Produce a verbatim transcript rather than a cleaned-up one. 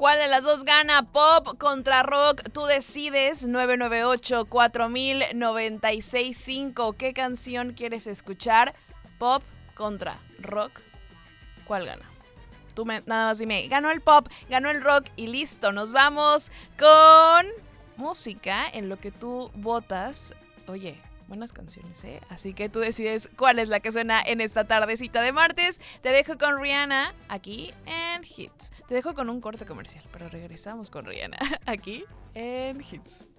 ¿Cuál de las dos gana? Pop contra rock. Tú decides. nueve nueve ocho, cuatro mil, noventa y seis cinco. ¿Qué canción quieres escuchar? Pop contra rock. ¿Cuál gana? Tú me, nada más dime, ganó el pop, ganó el rock y listo. Nos vamos con música en lo que tú votas. Oye, buenas canciones, ¿eh? Así que tú decides cuál es la que suena en esta tardecita de martes. Te dejo con Rihanna aquí en Hits. Te dejo con un corte comercial, pero regresamos con Rihanna aquí en Hits.